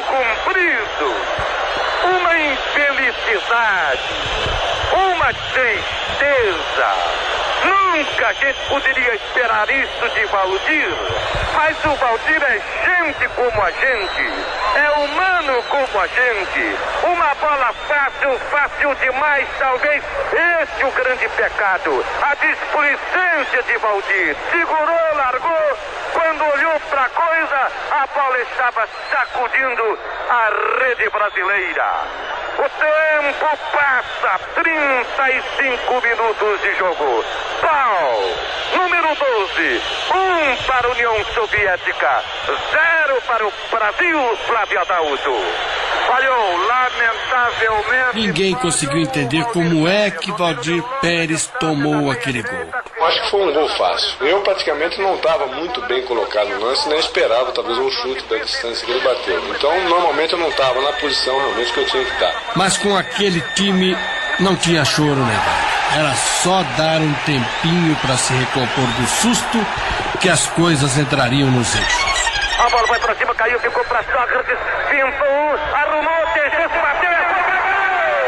comprido, uma infelicidade, uma tristeza. Nunca a gente poderia esperar isso de Valdir, mas o Valdir é gente como a gente, é humano como a gente. Uma bola fácil demais, talvez esse o grande pecado, a displicência de Valdir. Segurou, largou, quando olhou para a coisa, a bola estava sacudindo a rede brasileira. O tempo passa, 35 minutos de jogo. Pau, número 12, 1 para a União Soviética, 0 para o Brasil, Flávio Adalto. Falhou, lamentavelmente. Ninguém conseguiu entender como é que Valdir Pérez tomou aquele gol. Acho que foi um gol fácil. Eu praticamente não estava muito bem colocado no lance, nem esperava talvez um chute da distância que ele bateu. Então, normalmente eu não estava na posição realmente que eu tinha que estar. Mas com aquele time não tinha choro, né, velho? Era só dar um tempinho para se recompor do susto que as coisas entrariam nos eixos. A bola vai para cima, caiu, ficou para Sócrates, pintou, arrumou, deixou, se bateu,